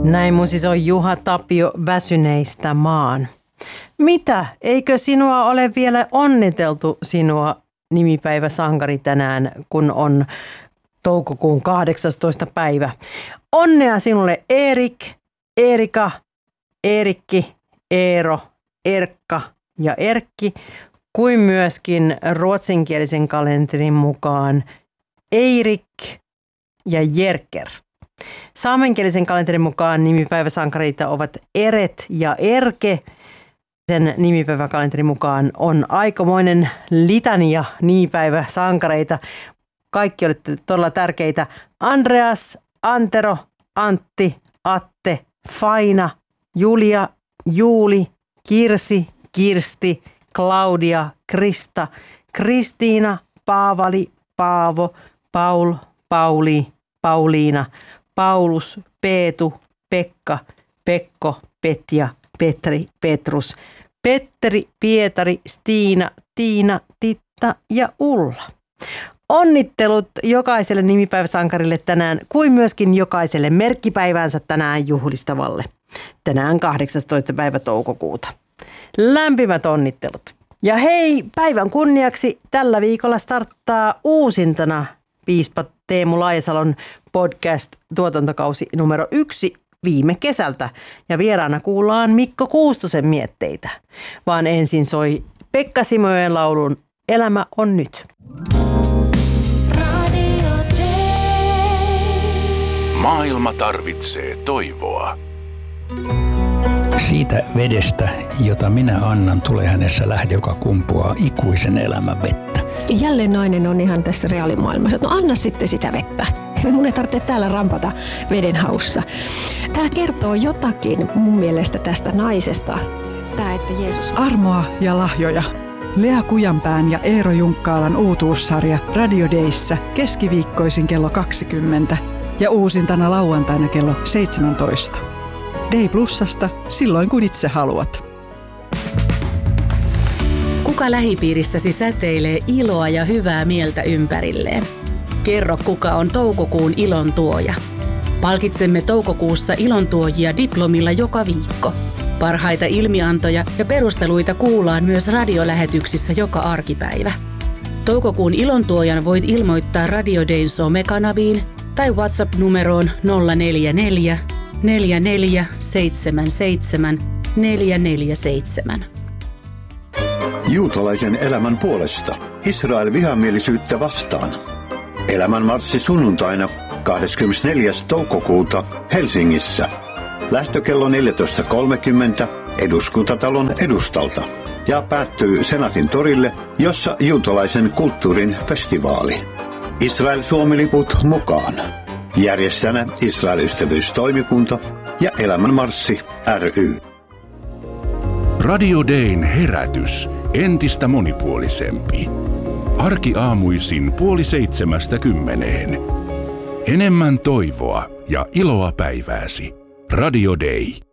Näin musisoi Juha Tapio Väsyneistä maan. Mitä? Eikö sinua ole vielä onniteltu sinua nimipäiväsankari tänään, kun on toukokuun 18. päivä? Onnea sinulle Erik, Erika, Eerikki, Eero, Erkka ja Erkki, kuin myöskin ruotsinkielisen kalenterin mukaan Eirik ja Jerker. Saamenkielisen kalenterin mukaan nimipäiväsankareita ovat Eret ja Erke. Sen nimipäiväkalenterin mukaan on aikamoinen litania nimipäiväsankareita. Kaikki olette todella tärkeitä. Andreas, Antero, Antti, Atte, Faina, Julia, Juuli, Kirsi, Kirsti, Claudia, Krista, Kristiina, Paavali, Paavo, Paul, Pauli, Pauliina, Paulus, Peetu, Pekka, Pekko, Petja, Petri, Petrus, Petteri, Pietari, Stiina, Tiina, Titta ja Ulla. Onnittelut jokaiselle nimipäiväsankarille tänään, kuin myöskin jokaiselle merkkipäivänsä tänään juhlistavalle. Tänään 18. päivä toukokuuta. Lämpimät onnittelut. Ja hei, päivän kunniaksi tällä viikolla starttaa uusintana piispa Teemu Laajasalon podcast-tuotantokausi numero 1 viime kesältä. Ja vieraana kuullaan Mikko Kuustosen mietteitä. Vaan ensin soi Pekka Simojoen laulun Elämä on nyt. Maailma tarvitsee toivoa. Siitä vedestä, jota minä annan, tulee hänessä lähde, joka kumpuaa ikuisen elämän vettä. Jälleen nainen on ihan tässä reaalimaailmassa, että no anna sitten sitä vettä. Mun ei tarvitse täällä rampata veden haussa. Tämä kertoo jotakin mun mielestä tästä naisesta. Tämä, että Jeesus... Armoa ja lahjoja. Lea Kujanpään ja Eero Junkkaalan uutuussarja Radio Dayssä keskiviikkoisin kello 20 ja uusintana lauantaina kello 17. Day Plusasta silloin kun itse haluat. Kuka lähipiirissäsi säteilee iloa ja hyvää mieltä ympärilleen? Kerro, kuka on toukokuun ilon tuoja. Palkitsemme toukokuussa ilontuojia diplomilla joka viikko. Parhaita ilmiantoja ja perusteluita kuullaan myös radiolähetyksissä joka arkipäivä. Toukokuun ilontuojan voit ilmoittaa Radio Dayn somekanaviin tai WhatsApp-numeroon 044 4477 447. Juutalaisen elämän puolesta. Israel vihamielisyyttä vastaan. Elämänmarssi sunnuntaina 24. toukokuuta Helsingissä. Lähtökello 14.30 Eduskuntatalon edustalta ja päättyy Senaatin torille, jossa juutalaisen kulttuurin festivaali. Israel-Suomi-liput mukaan. Järjestäjänä Israel-ystävyystoimikunta ja Elämänmarssi ry. Radio Dayn herätys entistä monipuolisempi. Arkiaamuisin 6:30. Enemmän toivoa ja iloa päivääsi. Radio Day.